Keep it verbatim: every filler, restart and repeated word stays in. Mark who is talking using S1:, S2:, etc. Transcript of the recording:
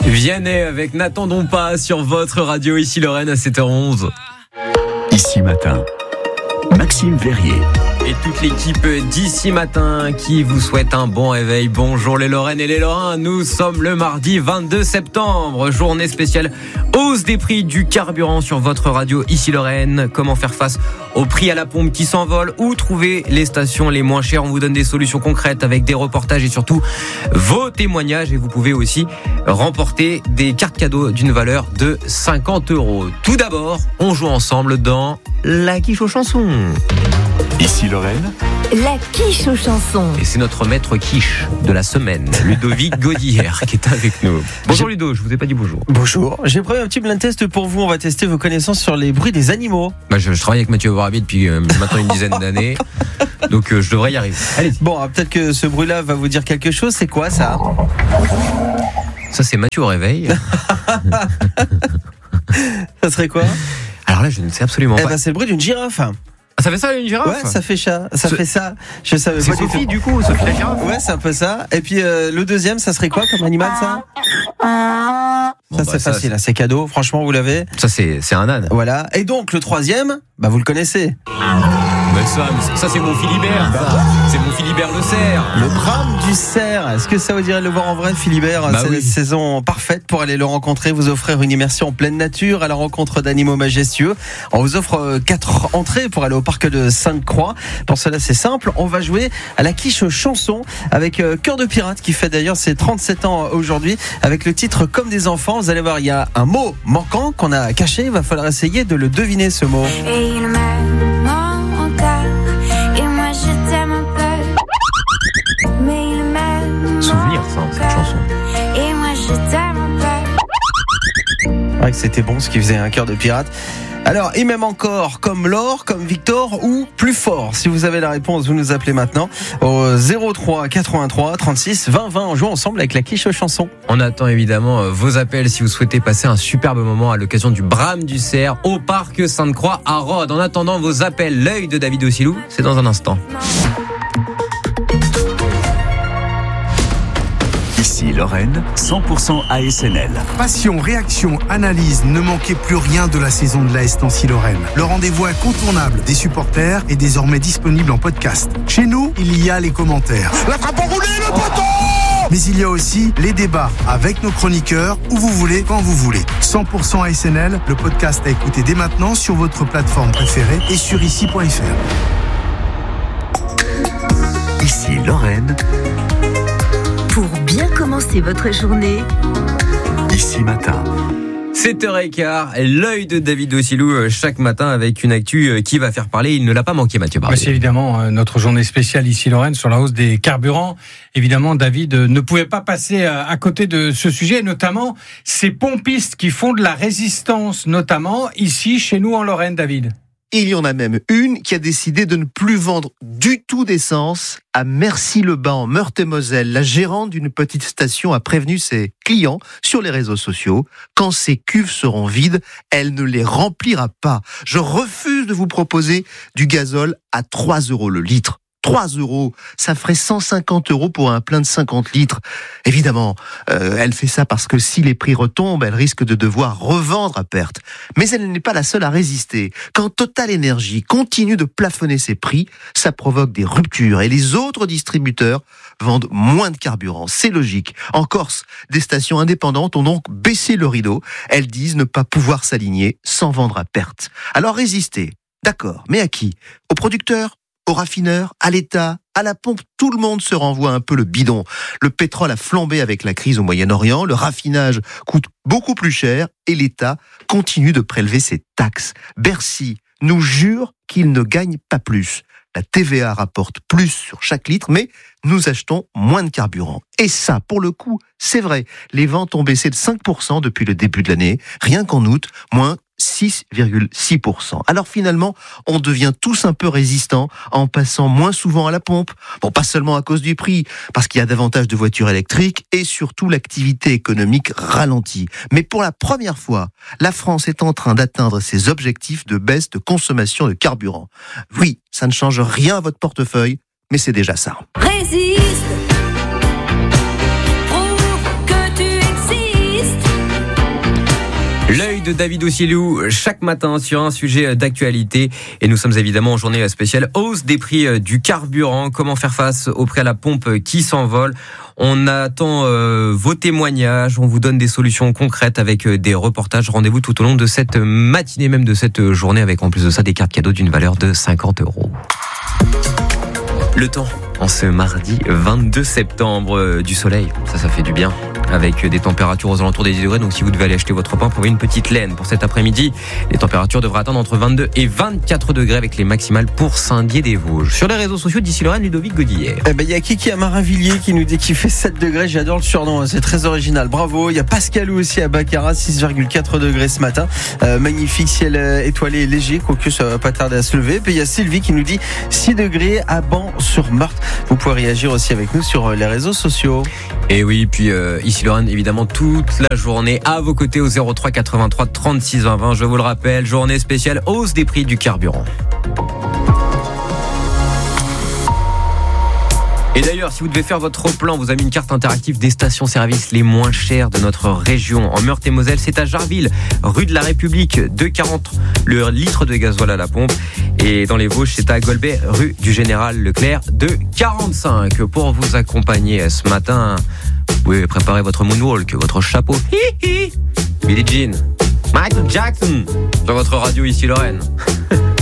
S1: Vianney avec N'attendons pas sur votre radio, ici Lorraine à sept heures onze.
S2: Ici Matin, Maxime Verrier.
S1: Et toute l'équipe d'Ici Matin qui vous souhaite un bon réveil. Bonjour les Lorraines et les Lorrains, nous sommes le mardi vingt-deux septembre, journée spéciale hausse des prix du carburant sur votre radio Ici Lorraine. Comment faire face aux prix à la pompe qui s'envolent ou trouver les stations les moins chères. On vous donne des solutions concrètes avec des reportages et surtout vos témoignages. Et vous pouvez aussi remporter des cartes cadeaux d'une valeur de cinquante euros. Tout d'abord, on joue ensemble dans la quiche aux chansons.
S2: Ici Lorraine,
S3: la quiche aux chansons.
S1: Et c'est notre maître quiche de la semaine, Ludovic Gaudière, qui est avec nous. Bonjour Ludo, je vous ai pas dit bonjour.
S4: Bonjour, j'ai prévu un petit blind test pour vous. On va tester vos connaissances sur les bruits des animaux.
S1: Bah, je, je travaille avec Mathieu Borabi depuis euh, maintenant une dizaine d'années, donc euh, je devrais y arriver. Allez.
S4: Bon, alors, peut-être que ce bruit-là va vous dire quelque chose. C'est quoi ça?
S1: Ça c'est Mathieu au réveil.
S4: Ça serait quoi?
S1: Alors là, je ne sais absolument
S4: eh
S1: pas.
S4: ben, c'est le bruit d'une girafe.
S1: Ah, ça fait ça une girafe?
S4: Ouais, ça fait ça. Ça
S1: Ce...
S4: fait ça. Je savais
S1: c'est
S4: pas
S1: Sophie
S4: du,
S1: du coup, Sophie la girafe.
S4: Ouais, c'est un peu ça. Et puis euh, le deuxième, ça serait quoi comme animal ça?
S1: Bon,
S4: Ça
S1: bah,
S4: c'est
S1: ça,
S4: facile,
S1: c'est...
S4: hein, c'est cadeau. Franchement, vous l'avez.
S1: Ça c'est c'est un âne.
S4: Voilà. Et donc le troisième, bah vous le connaissez.
S1: Mais ça, ça c'est mon Philibert. Ça. C'est mon Philibert le cerf.
S4: Le brame du cerf. Est-ce que ça vous dirait de le voir en vrai, Philibert?
S1: Bah
S4: C'est
S1: oui.
S4: la saison parfaite pour aller le rencontrer, vous offrir une immersion en pleine nature à la rencontre d'animaux majestueux. On vous offre quatre entrées pour aller au parc de Sainte-Croix. Pour cela, c'est simple. On va jouer à la quiche chanson avec Cœur de Pirate qui fait d'ailleurs ses trente-sept ans aujourd'hui avec le titre Comme des enfants. Vous allez voir, il y a un mot manquant qu'on a caché. Il va falloir essayer de le deviner, ce mot.
S5: Et il m'aime encore, et moi je t'aime un peu. Mais il m'aime
S1: Souvenir ça, cette chanson.
S5: et moi je t'aime un peu.
S4: C'est vrai que c'était bon ce qui faisait un Cœur de Pirate. Alors, il m'aime encore comme Laure, comme Victor ou plus fort. Si vous avez la réponse, vous nous appelez maintenant au zéro trois quatre-vingt-trois trente-six vingt vingt. On joue ensemble avec la quiche chanson.
S1: On attend évidemment vos appels si vous souhaitez passer un superbe moment à l'occasion du brame du cerf au parc Sainte-Croix à Rhodes. En attendant vos appels, l'œil de David Ossilou, c'est dans un instant.
S2: ici Lorraine, cent pour cent A S N L.
S6: Passion, réaction, analyse, ne manquez plus rien de la saison de l'A S Nancy-Lorraine. Le rendez-vous incontournable des supporters est désormais disponible en podcast. Chez nous, il y a les commentaires. La frappe enroulée, le poteau! Mais il y a aussi les débats avec nos chroniqueurs, où vous voulez, quand vous voulez. cent pour cent A S N L, le podcast à écouter dès maintenant sur votre plateforme préférée et sur ici point f r.
S2: Ici Lorraine,
S3: Pour bien commencer votre journée,
S2: Ici Matin.
S1: sept heures quinze, l'œil de David Ossilou chaque matin avec une actu qui va faire parler. Il ne l'a pas manqué, Mathieu Barbier.
S7: C'est évidemment notre journée spéciale ici Lorraine sur la hausse des carburants. Évidemment, David ne pouvait pas passer à côté de ce sujet, notamment ces pompistes qui font de la résistance, notamment ici chez nous en Lorraine, David.
S8: Il y en a même une qui a décidé de ne plus vendre du tout d'essence à Mercy-le-Bain en Meurthe-et-Moselle. La gérante d'une petite station a prévenu ses clients sur les réseaux sociaux. Quand ces cuves seront vides, elle ne les remplira pas. Je refuse de vous proposer du gazole à trois euros le litre. trois euros, ça ferait cent cinquante euros pour un plein de cinquante litres. Évidemment, euh, elle fait ça parce que si les prix retombent, elle risque de devoir revendre à perte. Mais elle n'est pas la seule à résister. Quand Total Energy continue de plafonner ses prix, ça provoque des ruptures et les autres distributeurs vendent moins de carburant. C'est logique. En Corse, des stations indépendantes ont donc baissé le rideau. Elles disent ne pas pouvoir s'aligner sans vendre à perte. Alors résistez. D'accord, mais à qui? Aux producteurs? Aux raffineurs, à l'État, à la pompe, tout le monde se renvoie un peu le bidon. Le pétrole a flambé avec la crise au Moyen-Orient, le raffinage coûte beaucoup plus cher et l'État continue de prélever ses taxes. Bercy nous jure qu'il ne gagne pas plus. La T V A rapporte plus sur chaque litre, mais nous achetons moins de carburant. Et ça, pour le coup, c'est vrai. Les ventes ont baissé de cinq pour cent depuis le début de l'année. Rien qu'en août, moins six virgule six pour cent. Alors finalement, on devient tous un peu résistants en passant moins souvent à la pompe. Bon, pas seulement à cause du prix, parce qu'il y a davantage de voitures électriques et surtout l'activité économique ralentit. Mais pour la première fois, la France est en train d'atteindre ses objectifs de baisse de consommation de carburant. Oui, ça ne change rien à votre portefeuille, mais c'est déjà ça.
S5: Résiste, prouve que tu existes.
S1: de David Ossilou chaque matin sur un sujet d'actualité. Et nous sommes évidemment en journée spéciale hausse des prix du carburant. Comment faire face au prix à la pompe qui s'envole? On attend euh, vos témoignages, on vous donne des solutions concrètes avec euh, des reportages. Rendez-vous tout au long de cette matinée, même de cette journée, avec en plus de ça des cartes cadeaux d'une valeur de cinquante euros. Le temps en ce mardi vingt-deux septembre, euh, du soleil, ça ça fait du bien, avec des températures aux alentours des dix degrés. Donc si vous devez aller acheter votre pain, prenez une petite laine. Pour cet après-midi, les températures devraient atteindre entre vingt-deux et vingt-quatre degrés avec les maximales pour Saint-Dié-des-Vosges. Sur les réseaux sociaux d'ici Lorraine, Ludovic Godillère.
S4: Eh ben, il y a Kiki à Marinvilliers qui nous dit qu'il fait sept degrés. J'adore le surnom, c'est très original. Bravo. Il y a Pascalou aussi à Baccarat, six virgule quatre degrés ce matin. Euh, magnifique ciel étoilé et léger, quoique ça va pas tarder à se lever. Puis il y a Sylvie qui nous dit six degrés à Ban-sur-Meurthe. Vous pouvez réagir aussi avec nous sur les réseaux sociaux.
S1: Et oui, puis euh, ici Lorraine, évidemment, toute la journée à vos côtés au zéro trois quatre-vingt-trois trente-six vingt vingt. Je vous le rappelle, journée spéciale hausse des prix du carburant. Et d'ailleurs, si vous devez faire votre plan, vous avez une carte interactive des stations-service les moins chères de notre région. En Meurthe-et-Moselle, c'est à Jarville, rue de la République, deux quarante le litre de gasoil à la pompe. Et dans les Vosges, c'est à Golbet, rue du Général Leclerc, deux quarante-cinq. Pour vous accompagner ce matin, vous pouvez préparer votre moonwalk, votre chapeau. Hi hi. Billie Jean, Michael Jackson, sur votre radio ici Lorraine.